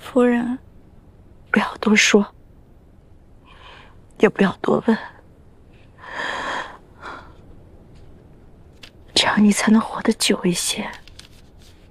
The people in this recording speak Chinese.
夫人， 不要多说，也不要多问，这样你才能活得久一些。